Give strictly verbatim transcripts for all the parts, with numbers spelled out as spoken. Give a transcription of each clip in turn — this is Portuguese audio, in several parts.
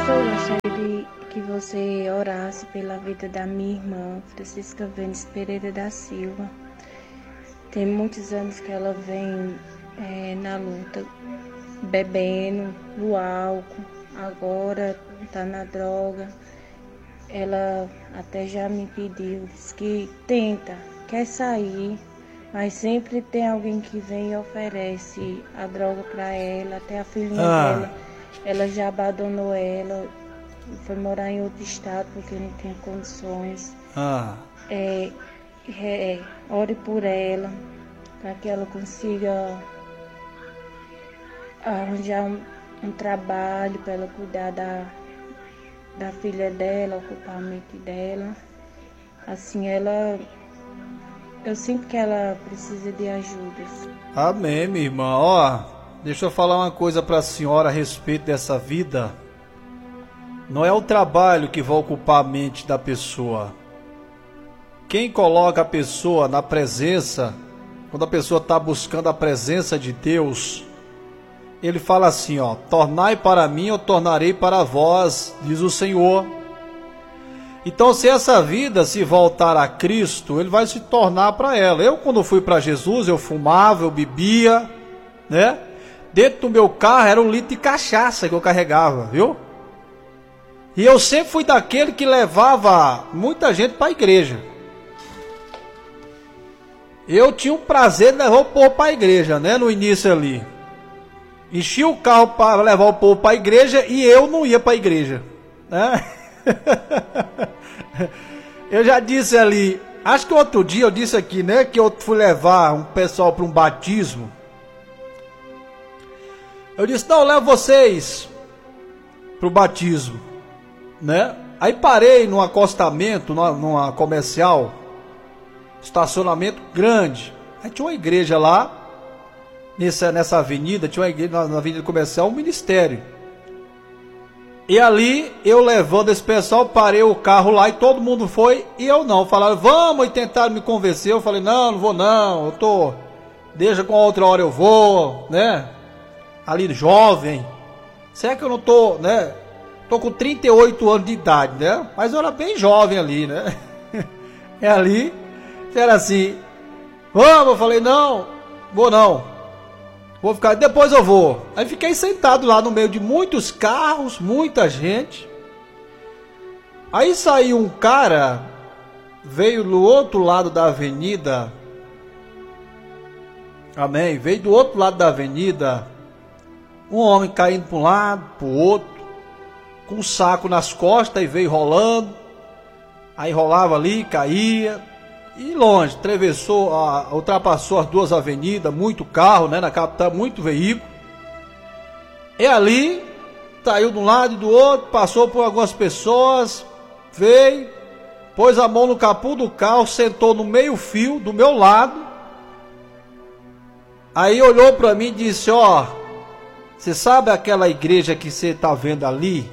Pastor, eu gostaria de que você orasse pela vida da minha irmã, Francisca Vênis Pereira da Silva. Tem muitos anos que ela vem é, na luta, bebendo no álcool, agora está na droga. Ela até já me pediu, disse que tenta, quer sair, mas sempre tem alguém que vem e oferece a droga para ela, até a filhinha ah. dela. Ela já abandonou ela, foi morar em outro estado porque não tinha condições. Ah. É, é, ore por ela, para que ela consiga arranjar um, um trabalho para ela cuidar da, da filha dela, ocupar a mente dela. Assim, ela... Eu sinto que ela precisa de ajuda. Amém, minha irmã. Ó, deixa eu falar uma coisa para a senhora a respeito dessa vida. Não é o trabalho que vai ocupar a mente da pessoa. Quem coloca a pessoa na presença, quando a pessoa está buscando a presença de Deus, ele fala assim, ó: tornai para mim, eu tornarei para vós, diz o Senhor. Então, se essa vida se voltar a Cristo, ele vai se tornar para ela. Eu, quando fui para Jesus, eu fumava, eu bebia, né? Dentro do meu carro era um litro de cachaça que eu carregava, viu? E eu sempre fui daquele que levava muita gente para a igreja. Eu tinha o prazer de levar o povo para a igreja, né? No início ali. Enchia o carro para levar o povo para a igreja e eu não ia para a igreja, né? Eu já disse ali, acho que outro dia eu disse aqui, né, que eu fui levar um pessoal para um batismo. Eu disse, não, eu levo vocês para o batismo, né? Aí parei num acostamento, numa, numa comercial, estacionamento grande. Aí tinha uma igreja lá, nessa, nessa avenida, tinha uma igreja na, na avenida comercial, um ministério. E ali, eu levando esse pessoal, parei o carro lá e todo mundo foi, e eu não. Falaram, vamos, e tentaram me convencer. Eu falei, não, não vou não, eu tô, deixa com a outra hora eu vou, né? Ali, jovem. Será que eu não tô, né? Tô com trinta e oito anos de idade, né? Mas eu era bem jovem ali, né? É ali, era assim, vamos, eu falei, não, vou não. Vou ficar, depois eu vou. Aí fiquei sentado lá no meio de muitos carros, muita gente. Aí saiu um cara, veio do outro lado da avenida. Amém? Veio do outro lado da avenida. Um homem caindo para um lado, para o outro, com um saco nas costas e veio rolando. Aí rolava ali, caía. E longe, atravessou, ultrapassou as duas avenidas, muito carro, né, na capital, muito veículo. E ali, saiu de um lado e do outro, passou por algumas pessoas, veio, pôs a mão no capô do carro, sentou no meio fio, do meu lado. Aí olhou para mim e disse, ó, você sabe aquela igreja que você está vendo ali?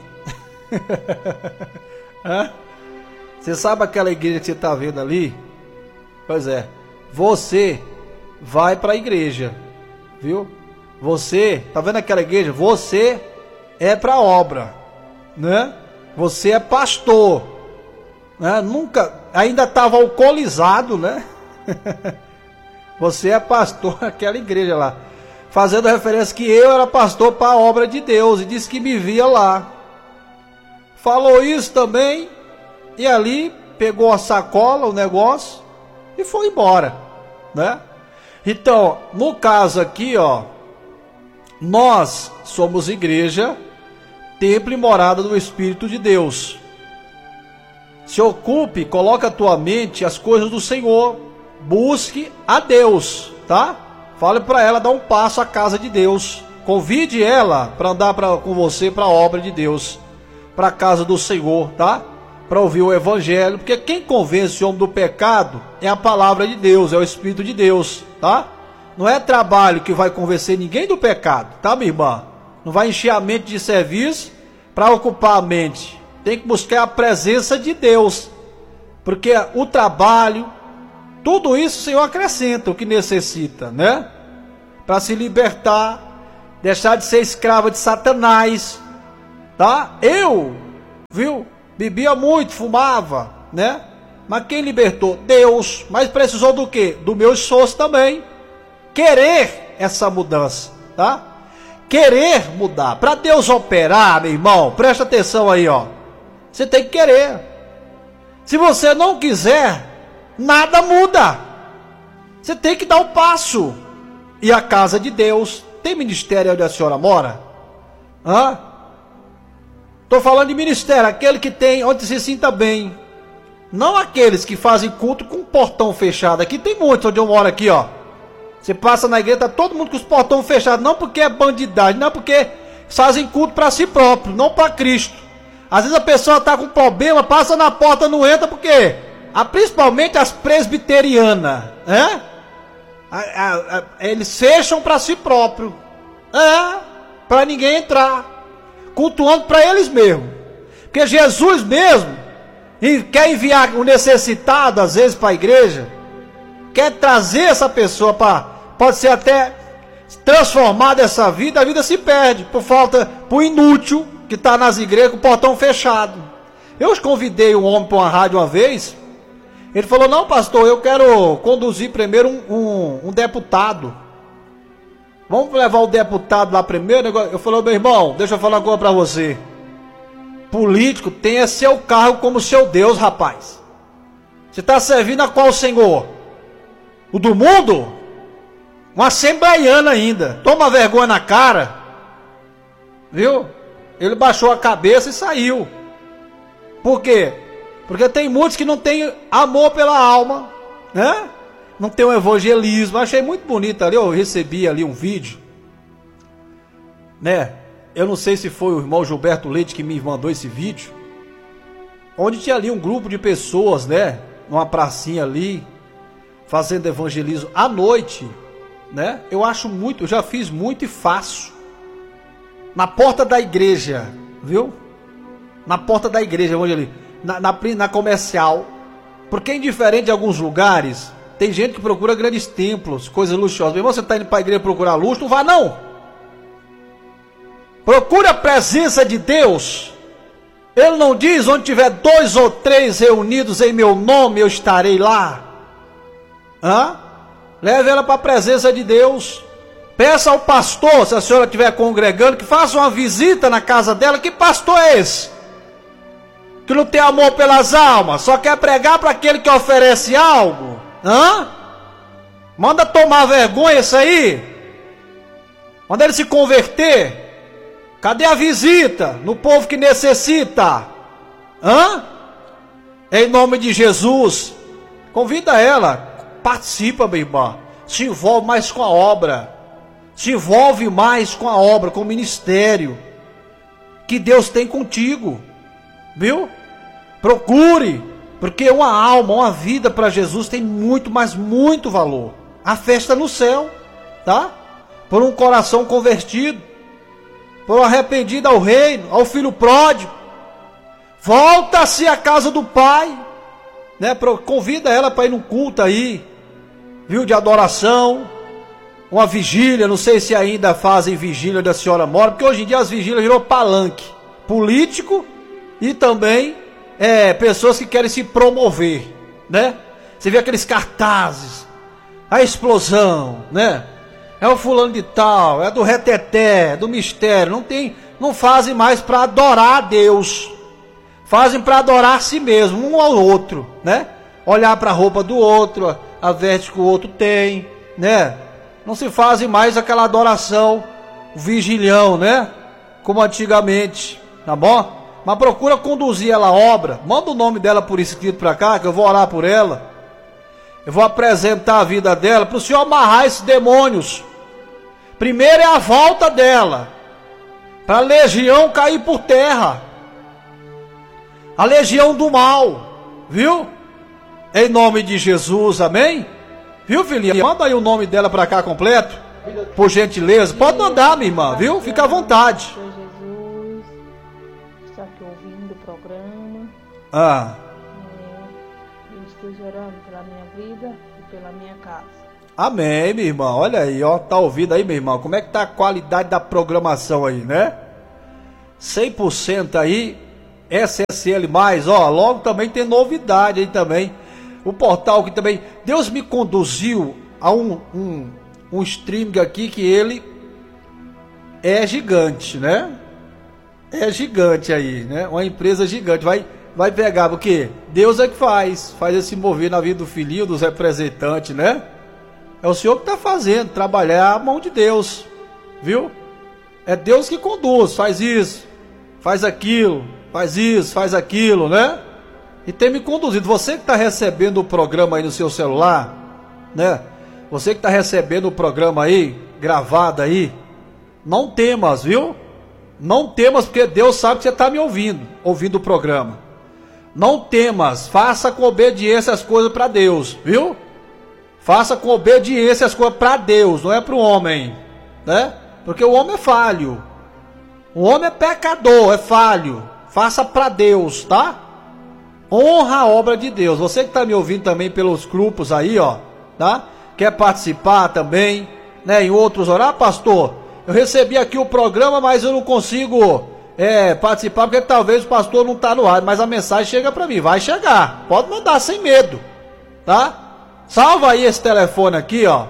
Você sabe aquela igreja que você está vendo ali? Pois é, você vai para a igreja, viu? Você, tá vendo aquela igreja? Você é para a obra, né? Você é pastor, né? Nunca, ainda estava alcoolizado, né? Você é pastor naquela igreja lá, fazendo referência que eu era pastor para a obra de Deus e disse que me via lá. Falou isso também e ali pegou a sacola, o negócio, e foi embora, né? Então, no caso aqui, ó, nós somos igreja, templo e morada do Espírito de Deus. Se ocupe, coloca a tua mente as coisas do Senhor, busque a Deus, tá? Fale para ela dar um passo à casa de Deus, convide ela para andar pra, com você para a obra de Deus, para a casa do Senhor, tá? Para ouvir o evangelho, porque quem convence o homem do pecado é a palavra de Deus, é o Espírito de Deus, tá? Não é trabalho que vai convencer ninguém do pecado, tá, minha irmã? Não vai encher a mente de serviço para ocupar a mente. Tem que buscar a presença de Deus, porque o trabalho, tudo isso o Senhor acrescenta o que necessita, né? Para se libertar, deixar de ser escrava de Satanás, tá? Eu, viu? Bebia muito, fumava, né? Mas quem libertou? Deus. Mas precisou do quê? Do meu esforço também. Querer essa mudança, tá? Querer mudar. Para Deus operar, meu irmão, presta atenção aí, ó. Você tem que querer. Se você não quiser, nada muda. Você tem que dar o passo. E a casa de Deus, tem ministério onde a senhora mora? Hã? Estou falando de ministério, aquele que tem onde se sinta bem. Não aqueles que fazem culto com portão fechado. Aqui tem muitos onde eu moro aqui, ó. Você passa na igreja, tá todo mundo com os portões fechados. Não porque é bandidagem, não porque fazem culto para si próprio, não para Cristo. Às vezes a pessoa está com problema, passa na porta, não entra, porque a, principalmente as presbiterianas, né? A, a, a, eles fecham para si próprio, é, para ninguém entrar, cultuando para eles mesmos. Porque Jesus mesmo quer enviar o necessitado, às vezes, para a igreja, quer trazer essa pessoa para, pode ser até transformada essa vida, a vida se perde, por falta, por inútil, que está nas igrejas com o portão fechado. Eu convidei um homem para uma rádio uma vez, ele falou, não pastor, eu quero conduzir primeiro um, um, um deputado, vamos levar o deputado lá primeiro. Eu falei, meu irmão, deixa eu falar uma coisa para você, político tenha seu cargo como seu Deus, rapaz. Você está servindo a qual senhor? O do mundo? Um assembleiano ainda, toma vergonha na cara, viu? Ele baixou a cabeça e saiu. Por quê? Porque tem muitos que não têm amor pela alma, né? Não tem um evangelismo. Achei muito bonito ali, eu recebi ali um vídeo, né? Eu não sei se foi o irmão Gilberto Leite que me mandou esse vídeo, onde tinha ali um grupo de pessoas, né? Numa pracinha ali, fazendo evangelismo à noite, né? Eu acho muito, eu já fiz muito e faço. Na porta da igreja, viu? Na porta da igreja, onde ali, na, na, na comercial. Porque indiferente de alguns lugares, tem gente que procura grandes templos, coisas luxuosas. Meu irmão, você está indo para a igreja procurar luxo? Não vá não. Procure a presença de Deus. Ele não diz, onde tiver dois ou três reunidos em meu nome, eu estarei lá. Hã? Leve ela para a presença de Deus. Peça ao pastor, se a senhora estiver congregando, que faça uma visita na casa dela. Que pastor é esse? Que não tem amor pelas almas, só quer pregar para aquele que oferece algo. Hã? Manda tomar vergonha isso aí. Manda ele se converter. Cadê a visita no povo que necessita? Hã? Em nome de Jesus, convida ela, participa, meu irmão. Se envolve mais com a obra. Se envolve mais com a obra, com o ministério que Deus tem contigo, viu? Procure, porque uma alma, uma vida para Jesus tem muito, mas muito valor. A festa no céu, tá? Por um coração convertido, por um arrependido ao reino, ao filho pródigo. Volta-se à casa do Pai, né? Convida ela para ir num culto aí, viu? De adoração. Uma vigília, não sei se ainda fazem vigília onde a senhora mora, porque hoje em dia as vigílias virou palanque político e também é, pessoas que querem se promover, né? Você vê aqueles cartazes, a explosão, né? É o fulano de tal, é do reteté, do mistério, não tem, não fazem mais para adorar a Deus, fazem para adorar a si mesmo, um ao outro, né? Olhar para a roupa do outro, a veste que o outro tem, né? Não se fazem mais aquela adoração, o vigilhão, né? Como antigamente, tá bom? Mas procura conduzir ela à obra. Manda o nome dela por escrito para cá, que eu vou orar por ela. Eu vou apresentar a vida dela para o Senhor amarrar esses demônios. Primeiro é a volta dela, para a legião cair por terra. A legião do mal, viu? Em nome de Jesus, amém? Viu, filhinha? Manda aí o nome dela para cá completo, por gentileza. Pode mandar, minha irmã, viu? Fica à vontade. Senhor Jesus, está aqui ouvindo o programa. Ah. É, eu esteja orando pela minha vida e pela minha casa. Amém, minha irmã. Olha aí, ó. Tá ouvindo aí, minha irmã? Como é que tá a qualidade da programação aí, né? cem por cento aí, S S L mais, ó, logo também tem novidade aí também. O portal que também, Deus me conduziu a um, um, um streaming aqui que ele é gigante, né? É gigante aí, né? Uma empresa gigante, vai, vai pegar, porque Deus é que faz, faz esse mover na vida do filhinho, dos representantes, né? É o Senhor que está fazendo, trabalhar a mão de Deus, viu? É Deus que conduz, faz isso, faz aquilo, faz isso, faz aquilo, né? E tem me conduzido. Você que está recebendo o programa aí no seu celular, né? Você que está recebendo o programa aí, gravado aí, não temas, viu? Não temas, porque Deus sabe que você está me ouvindo, ouvindo o programa. Não temas, faça com obediência as coisas para Deus, viu? Faça com obediência as coisas para Deus, não é para o homem, né? Porque o homem é falho. O homem é pecador, é falho. Faça para Deus, tá? Honra a obra de Deus. Você que está me ouvindo também pelos grupos aí, ó, tá? Quer participar também, né? Em outros horários, ah, pastor, eu recebi aqui o programa, mas eu não consigo é, participar porque talvez o pastor não está no ar, mas a mensagem chega para mim. Vai chegar, pode mandar sem medo, tá? Salva aí esse telefone aqui, ó.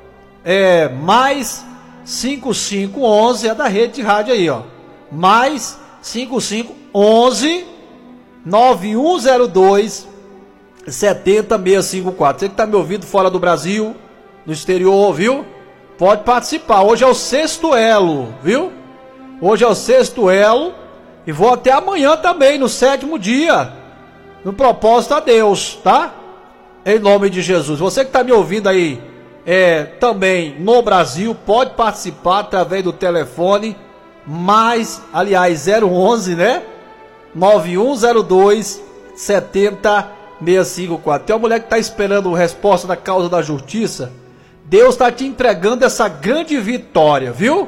É mais cinco cinco um um, é da rede de rádio aí, ó. Mais cinco cinco um um nove um zero dois sete zero seis cinco quatro. Você que está me ouvindo fora do Brasil, no exterior, viu? Pode participar. Hoje é o sexto elo, viu? Hoje é o sexto elo. E vou até amanhã também, no sétimo dia. No propósito a Deus, tá? Em nome de Jesus. Você que está me ouvindo aí é, também no Brasil, pode participar através do telefone. Mais, aliás, zero onze, né? nove um zero dois sete zero seis cinco quatro. Tem uma mulher que está esperando a resposta da causa da justiça. Deus está te entregando essa grande vitória, viu?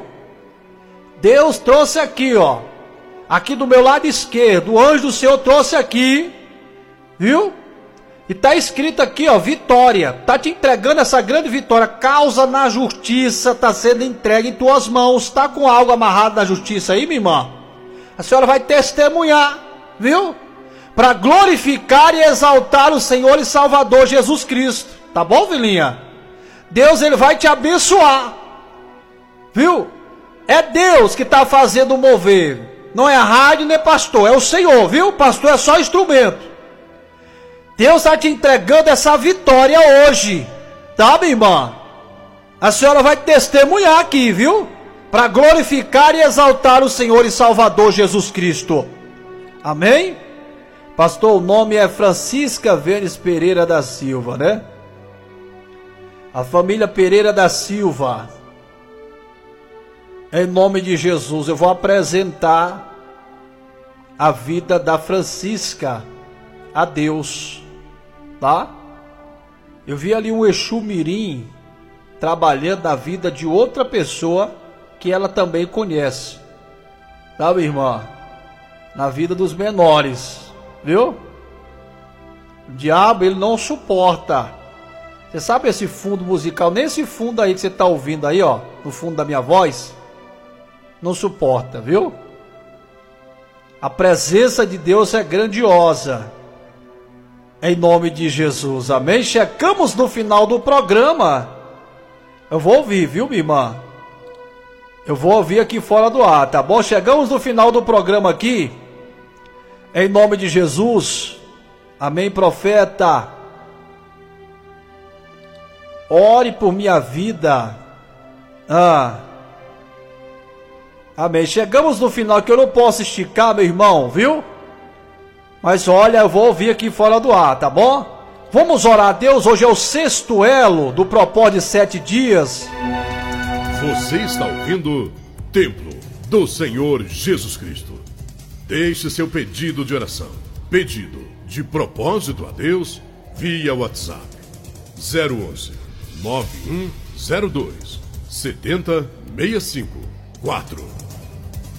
Deus trouxe aqui, ó. Aqui do meu lado esquerdo, o anjo do Senhor trouxe aqui, viu? E está escrito aqui, ó, vitória. Está te entregando essa grande vitória. Causa na justiça está sendo entregue em tuas mãos. Está com algo amarrado na justiça aí, minha irmã? A senhora vai testemunhar, viu? Para glorificar e exaltar o Senhor e Salvador Jesus Cristo. Tá bom, filhinha? Deus, ele vai te abençoar, viu? É Deus que está fazendo o mover. Não é a rádio nem pastor, é o Senhor, viu? Pastor é só instrumento. Deus está te entregando essa vitória hoje, tá, minha irmã? A senhora vai testemunhar aqui, viu? Para glorificar e exaltar o Senhor e Salvador Jesus Cristo. Amém? Pastor, o nome é Francisca Vênis Pereira da Silva, né? A família Pereira da Silva. Em nome de Jesus, eu vou apresentar a vida da Francisca a Deus, tá? Eu vi ali um Exu Mirim trabalhando na vida de outra pessoa que ela também conhece, tá, minha irmã? Na vida dos menores, viu? O diabo, ele não suporta. Você sabe esse fundo musical, nesse fundo aí que você está ouvindo aí, ó, no fundo da minha voz, não suporta, viu? A presença de Deus é grandiosa. Em nome de Jesus, amém? Checamos no final do programa. Eu vou ouvir, viu, minha irmã? Eu vou ouvir aqui fora do ar, tá bom? Chegamos no final do programa aqui. Em nome de Jesus. Amém, profeta. Ore por minha vida. Ah. Amém. Chegamos no final que eu não posso esticar, meu irmão, viu? Mas olha, eu vou ouvir aqui fora do ar, tá bom? Vamos orar a Deus. Hoje é o sexto elo do propósito de sete dias. Você está ouvindo Templo do Senhor Jesus Cristo. Deixe seu pedido de oração, pedido de propósito a Deus via WhatsApp zero onze nove um zero dois sete zero seis cinco quatro.